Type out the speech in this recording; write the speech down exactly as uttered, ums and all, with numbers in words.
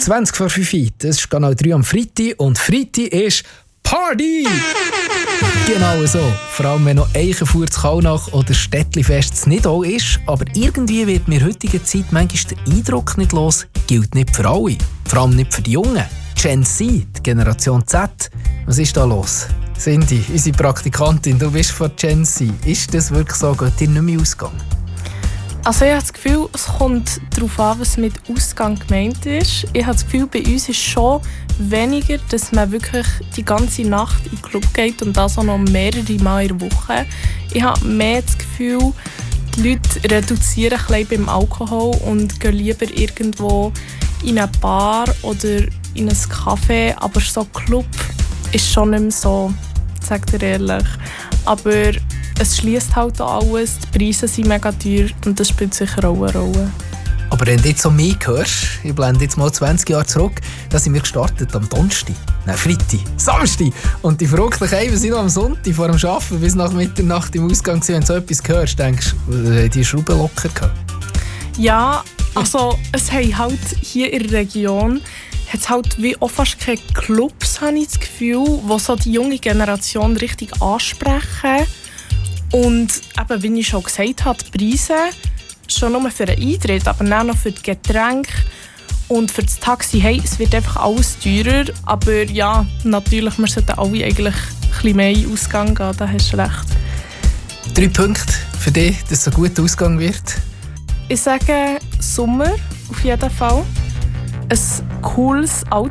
zwanzig vor fünf. Das ist Kanal drei am Freitag und Freitag ist Party! Genau so. Vor allem, wenn noch Eichenfurz, Kallnach oder Städtlifest nicht all ist. Aber irgendwie wird mir in heutiger Zeit manchmal der Eindruck nicht los, gilt nicht für alle. Vor allem nicht für die Jungen. Gen Z, die Generation Z. Was ist da los? Cindy, unsere Praktikantin, du bist von Gen Z. Ist das wirklich so? Geht dir nicht mehr ausgegangen? Also ich habe das Gefühl, es kommt darauf an, was mit Ausgang gemeint ist. Ich habe das Gefühl, bei uns ist schon weniger, dass man wirklich die ganze Nacht in den Club geht und das auch noch mehrere Mal in der Woche. Ich habe mehr das Gefühl, die Leute reduzieren ein bisschen beim Alkohol und gehen lieber irgendwo in eine Bar oder in ein Café. Aber so ein Club ist schon nicht mehr so, sag dir ehrlich. Aber es schließt halt auch alles, die Preise sind mega teuer und das spielt sicher auch eine Rolle. Aber wenn du jetzt so mich hörst, ich blende jetzt mal zwanzig Jahre zurück, da sind wir gestartet am Donnerstag, nein, Freitag, Samstag. Und die verrücklichen Eiven sind noch am Sonntag vor dem Arbeiten bis nach Mitternacht im Ausgang gewesen. Wenn du so etwas hörst, denkst du, die Schrauben locker gehabt? Ja, also es haben halt hier in der Region hat's halt wie auch fast keine Clubs, habe ich das Gefühl, die so die junge Generation richtig ansprechen. Und eben, wie ich schon gesagt habe, die Preise schon nur für den Eintritt, aber auch noch für die Getränke und für das Taxi. Hey, es wird einfach alles teurer. Aber ja, natürlich, wir sollten alle eigentlich ein bisschen mehr in den Ausgang gehen, da hast du recht. Drei Punkte für dich, dass es ein guter Ausgang wird? Ich sage Sommer auf jeden Fall. Ein cooles, altes